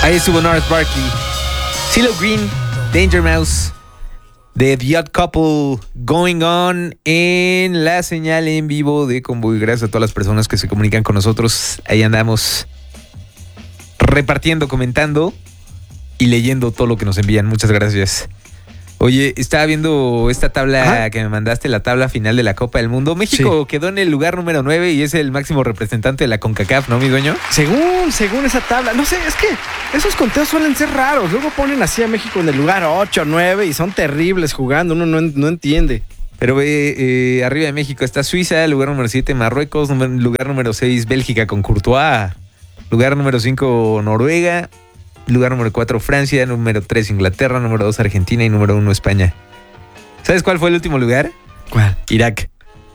Ahí estuvo North Barkley, CeeLo Green, Danger Mouse, The Odd Couple, Going On en la señal en vivo de Convoy. Gracias a todas las personas que se comunican con nosotros. Ahí andamos repartiendo, comentando y leyendo todo lo que nos envían. Muchas gracias. Oye, estaba viendo esta tabla que me mandaste, la tabla final de la Copa del Mundo. México quedó en el lugar número 9 y es el máximo representante de la CONCACAF, ¿no, mi dueño? Según esa tabla. No sé, es que esos conteos suelen ser raros. Luego ponen así a México en el lugar 8, 9 y son terribles jugando. Uno no entiende. Pero arriba de México está Suiza, lugar número 7 Marruecos, lugar número 6 Bélgica con Courtois, lugar número 5 Noruega, lugar número 4 Francia, número 3 Inglaterra, número 2 Argentina y número 1 España. ¿Sabes cuál fue el último lugar? ¿Cuál? Irak.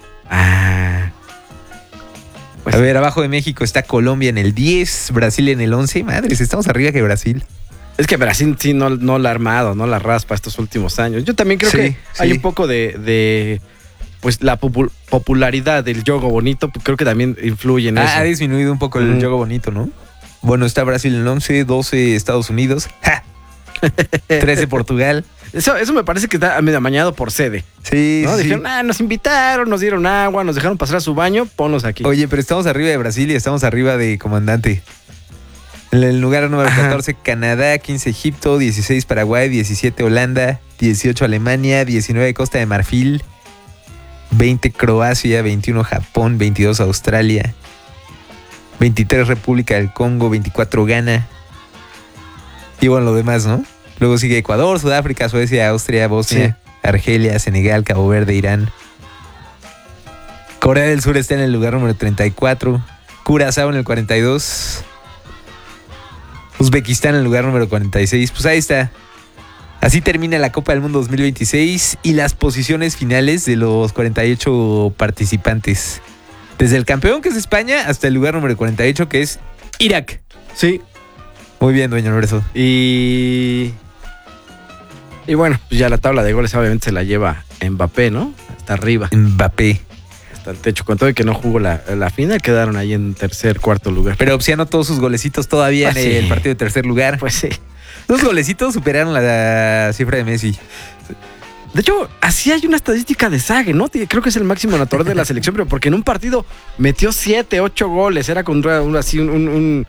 Pues a ver, abajo de México está Colombia en el 10, Brasil en el 11. Madres, estamos arriba que Brasil. Es que Brasil sí no la ha armado, no la raspa estos últimos años. Yo también creo que hay un poco de pues la popularidad del juego bonito, creo que también influye en eso. Ha disminuido un poco el juego bonito, ¿no? Bueno, está Brasil en el 11, 12 Estados Unidos, 13 Portugal. Eso me parece que está amañado por sede. Sí, ¿no? sí. Dijeron, nos invitaron, nos dieron agua, nos dejaron pasar a su baño, ponlos aquí. Oye, pero estamos arriba de Brasil y estamos arriba de comandante. En el lugar número 14, Canadá, 15 Egipto, 16 Paraguay, 17 Holanda, 18 Alemania, 19 Costa de Marfil, 20 Croacia, 21 Japón, 22 Australia, 23 República del Congo, 24 Ghana. Y bueno, lo demás, ¿no? Luego sigue Ecuador, Sudáfrica, Suecia, Austria, Bosnia, Argelia, Senegal, Cabo Verde, Irán. Corea del Sur está en el lugar número 34, Curazao en el 42, Uzbekistán en el lugar número 46. Pues ahí está. Así termina la Copa del Mundo 2026 y las posiciones finales de los 48 participantes. Desde el campeón, que es España, hasta el lugar número 48, que es Irak. Sí. Muy bien, dueño Alberto. Y bueno, pues ya la tabla de goles obviamente se la lleva Mbappé, ¿no? Hasta arriba. Mbappé. Hasta el techo. Con todo y que no jugó la final, quedaron ahí en tercer, cuarto lugar. Pero pues ya no todos sus golecitos todavía en el partido de tercer lugar. Pues sí. Los golecitos superaron la cifra de Messi. De hecho, así hay una estadística de Sague, ¿no? Creo que es el máximo anotador de la selección, pero porque en un partido metió 7, 8 goles. Era contra un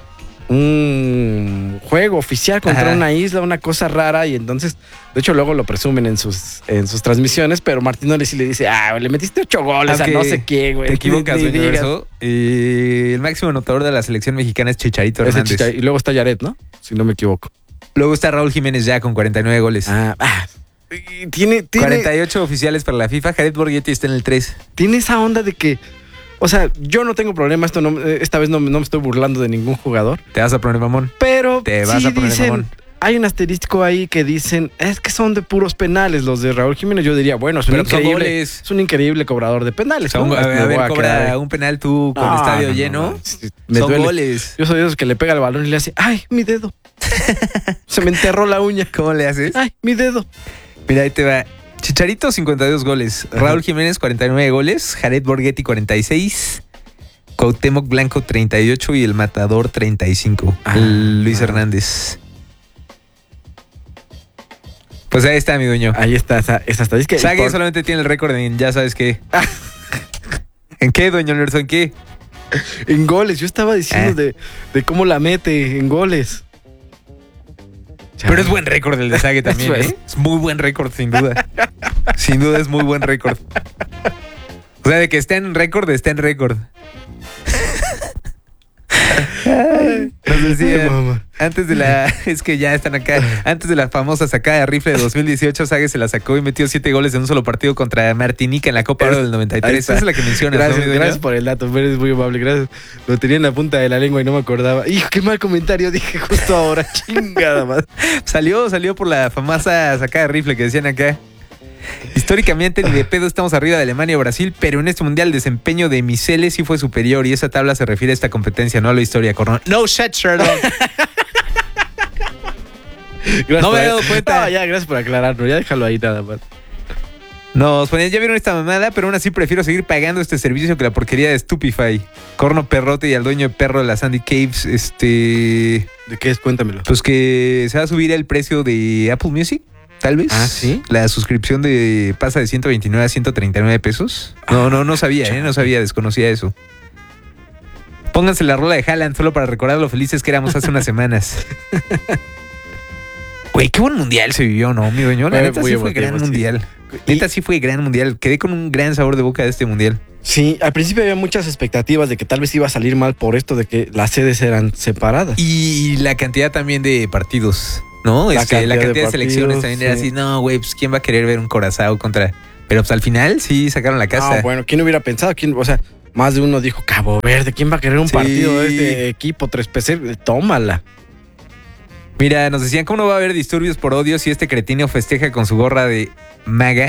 juego oficial contra una isla, una cosa rara. Y entonces, de hecho, luego lo presumen en sus transmisiones, pero Martinoli sí le dice, le metiste 8 goles a no sé quién, güey. Te equivocas, Universo. El máximo anotador de la selección mexicana es Chicharito Hernández. Y luego está Yaret, ¿no? Si no me equivoco. Luego está Raúl Jiménez ya con 49 goles. Tiene 48 oficiales para la FIFA. Jared Borghetti está en el 3. Tiene esa onda de que, o sea, yo no tengo problema, esta vez no me estoy burlando de ningún jugador. Te vas a poner mamón. Pero te vas a poner mamón. Hay un asterístico ahí que dicen, es que son de puros penales los de Raúl Jiménez. Yo diría, bueno, es un increíble cobrador de penales. O sea, a ver, cobra un penal tú con el estadio lleno. Me son duele. Goles. Yo soy de esos que le pega el balón y le hace, ¡ay, mi dedo! Se me enterró la uña. ¿Cómo le haces? ¡Ay, mi dedo! Mira, ahí te va. Chicharito, 52 goles. Raúl Jiménez, 49 goles. Jared Borghetti, 46. Cuauhtémoc Blanco, 38. Y el Matador, 35. Luis Hernández. Pues ahí está, mi dueño. Ahí está esa estadística. Sague solamente tiene el récord en ya sabes qué. ¿En qué, dueño Nelson? ¿En qué? En goles. Yo estaba diciendo de cómo la mete en goles. Pero es buen récord el de Sague también, ¿eh? Es muy buen récord, sin duda. Sin duda es muy buen récord. O sea, de que está en récord, está en récord. Nos decían, antes de la... Es que ya están acá. Antes de la famosa sacada de rifle de 2018, Sague se la sacó y metió 7 goles en un solo partido contra Martinica en la Copa Oro del 93. Esa es la que mencionas. Gracias por el dato, eres muy amable, gracias. Lo tenía en la punta de la lengua y no me acordaba. Hijo, qué mal comentario dije justo ahora. Chingada más. Salió por la famosa sacada de rifle que decían acá. Históricamente ni de pedo estamos arriba de Alemania o Brasil, pero en este mundial el desempeño de Misele sí fue superior y esa tabla se refiere a esta competencia, no a la historia. No shit, Sherlock. No me he dado cuenta. No, ya, gracias por aclararlo. Ya déjalo ahí nada más. Nos ponían, ya vieron esta mamada, pero aún así prefiero seguir pagando este servicio que la porquería de Stupefy. Corno Perrote y al dueño de perro de la Sandy Caves, ¿De qué es? Cuéntamelo. Pues que se va a subir el precio de Apple Music, tal vez. Ah, ¿sí? La suscripción pasa de 129 a 139 pesos. No sabía, no sabía, desconocía eso. Pónganse la rola de Haaland solo para recordar lo felices que éramos hace unas semanas. Güey, qué buen mundial se vivió, ¿no, mi dueño? La neta sí fue gran mundial. Neta sí fue gran mundial. Quedé con un gran sabor de boca de este mundial. Sí, al principio había muchas expectativas de que tal vez iba a salir mal por esto de que las sedes eran separadas. Y la cantidad también de partidos, ¿no? La cantidad de selecciones también era así, no, güey, pues ¿quién va a querer ver un Curazao contra...? Pero pues al final sí sacaron la casa. No, bueno, ¿quién hubiera pensado? O sea, más de uno dijo, Cabo Verde, ¿quién va a querer un partido de este equipo 3PC? Tómala. Mira, nos decían, ¿cómo no va a haber disturbios por odio si este cretino festeja con su gorra de MAGA?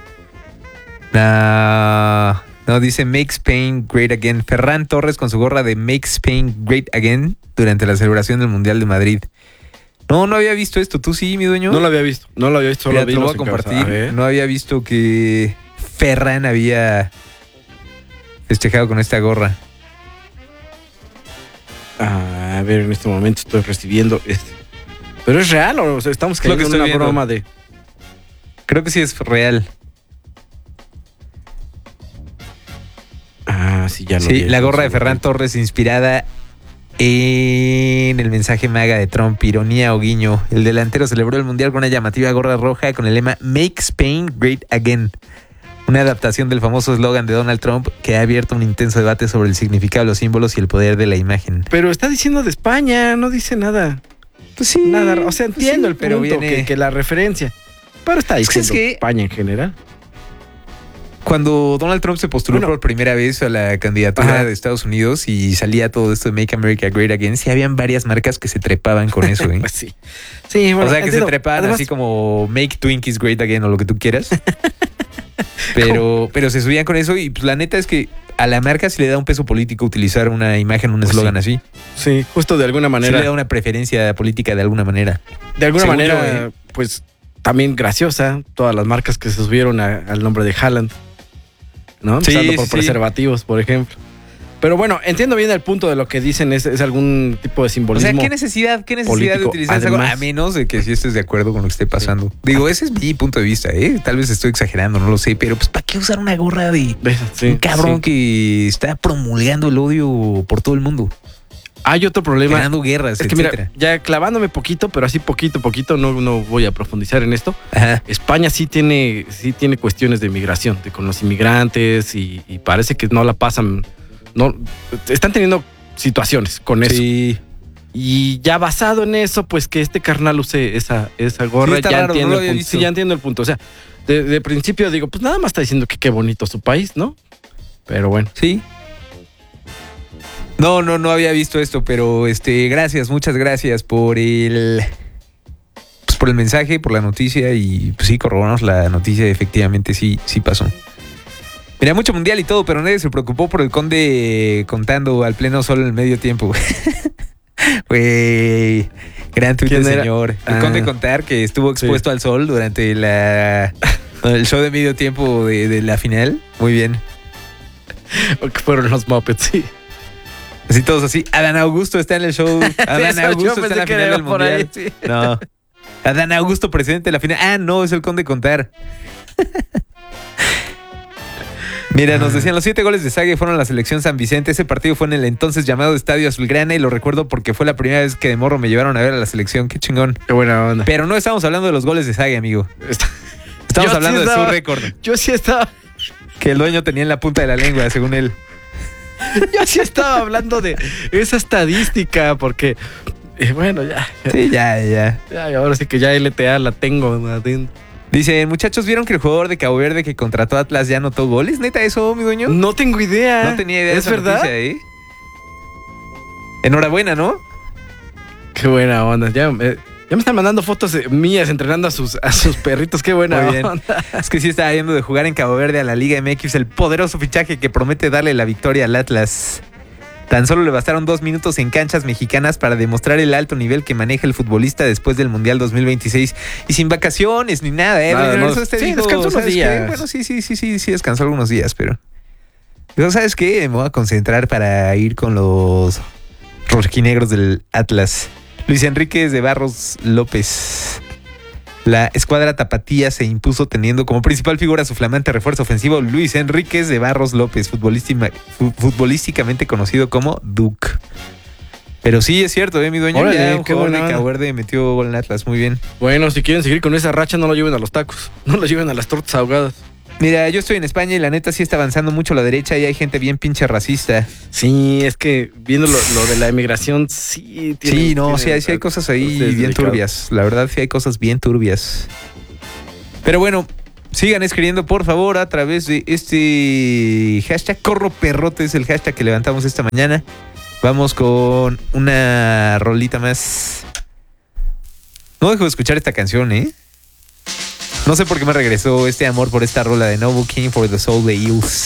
No, dice Make Spain Great Again. Ferran Torres con su gorra de Make Spain Great Again durante la celebración del Mundial de Madrid. No había visto esto. ¿Tú sí, mi dueño? No lo había visto. Solo mira, te lo voy a compartir. No había visto que Ferran había festejado con esta gorra. A ver, en este momento estoy recibiendo ¿Pero es real o sea, estamos creyendo en una broma de...? Creo que sí es real. Sí, ya lo vi. Sí, la gorra de Ferran Torres inspirada en el mensaje MAGA de Trump, ironía o guiño. El delantero celebró el mundial con una llamativa gorra roja con el lema Make Spain Great Again. Una adaptación del famoso eslogan de Donald Trump que ha abierto un intenso debate sobre el significado de los símbolos y el poder de la imagen. Pero está diciendo de España, no dice nada. Pues sí. Nada, o sea, entiendo el punto, viene... que la referencia. Pero está diciendo España en general. Cuando Donald Trump se postuló por primera vez a la candidatura de Estados Unidos y salía todo esto de Make America Great Again, sí habían varias marcas que se trepaban con eso, ¿eh? Pues sí. Sí, bueno, o sea, que se trepaban así como Make Twinkies Great Again o lo que tú quieras. Pero se subían con eso y pues la neta es que a la marca sí le da un peso político utilizar una imagen, un eslogan así. Sí, justo de alguna manera. Sí le da una preferencia política de alguna manera. De alguna manera, pues también graciosa, todas las marcas que se subieron al nombre de Haaland, ¿no? Empezando por preservativos, por ejemplo. Pero bueno, entiendo bien el punto de lo que dicen, es algún tipo de simbolismo. O sea, ¿qué necesidad de utilizar esa gorra? A menos de que sí estés de acuerdo con lo que esté pasando. Sí. Digo, ese es mi punto de vista, ¿eh? Tal vez estoy exagerando, no lo sé, pero pues ¿para qué usar una gorra de un cabrón que está promulgando el odio por todo el mundo? Hay otro problema. Ganando guerras, es que mira, ya clavándome poquito, pero así poquito, no voy a profundizar en esto. Ajá. España sí tiene cuestiones de migración, con los inmigrantes y parece que no la pasan... No, están teniendo situaciones con eso. Sí. Y ya basado en eso, pues que este carnal use esa gorra, ya raro, entiendo el punto. Sí, ya entiendo el punto. O sea, de principio digo, pues nada más está diciendo que qué bonito su país, ¿no? Pero bueno. Sí. No había visto esto, pero gracias, muchas gracias por el mensaje, por la noticia y pues sí, corroboramos la noticia, efectivamente sí pasó. Mira, mucho mundial y todo, pero nadie se preocupó por el Conde contando al pleno sol en el medio tiempo. Güey, gran tuit, señor. El Conde Contar, que estuvo expuesto al sol durante el show de medio tiempo de la final. Muy bien. O que fueron los Muppets, sí. Así todos así. Adán Augusto está en el show. Adán Augusto está en la final del mundial. Ahí, sí. No. Adán Augusto, presidente de la final. No, es el Conde Contar. Mira, nos decían, los 7 goles de Sague fueron a la selección San Vicente. Ese partido fue en el entonces llamado Estadio Azulgrana y lo recuerdo porque fue la primera vez que de morro me llevaron a ver a la selección. Qué chingón. Qué buena onda. Pero no estamos hablando de los goles de Sague, amigo. Estamos hablando de su récord. Yo sí estaba... Que el dueño tenía en la punta de la lengua, según él. Yo sí estaba hablando de esa estadística porque... bueno, ya. Sí, ya. Ahora sí que ya LTA la tengo adentro. Dice, muchachos, ¿vieron que el jugador de Cabo Verde que contrató a Atlas ya anotó goles? ¿Neta eso, mi dueño? No tengo idea. No tenía idea de esa verdad. Noticia, ¿eh? Enhorabuena, ¿no? Qué buena onda. Ya me están mandando fotos mías entrenando a sus perritos. Qué buena onda. Es que sí está yendo de jugar en Cabo Verde a la Liga MX, el poderoso fichaje que promete darle la victoria al Atlas. Tan solo le bastaron 2 minutos en canchas mexicanas para demostrar el alto nivel que maneja el futbolista después del Mundial 2026. Y sin vacaciones ni nada, ¿eh? Descansó unos días. Bueno, sí, descansó algunos días, pero ¿sabes qué? Me voy a concentrar para ir con los rojinegros del Atlas. Luis Enríquez de Barros López. La escuadra tapatía se impuso teniendo como principal figura su flamante refuerzo ofensivo Luis Enríquez de Barros López, futbolísticamente conocido como Duke. Pero sí, es cierto, mi dueño. Órale, ya un qué jugador de buena. Cabo Verde metió gol en Atlas, muy bien. Bueno, si quieren seguir con esa racha, no lo lleven a los tacos. No lo lleven a las tortas ahogadas. Mira, yo estoy en España y la neta sí está avanzando mucho la derecha y hay gente bien pinche racista. Sí, es que viendo lo de la emigración, sí. Sí, hay cosas ahí bien delicado. turbias. La verdad, sí hay cosas bien turbias. Pero bueno, sigan escribiendo, por favor, a través de este hashtag #corroperrote, es el hashtag que levantamos esta mañana. Vamos con una rolita más. No dejo de escuchar esta canción, ¿eh? No sé por qué me regresó este amor por esta rola de No Booking for the Soul de Eels.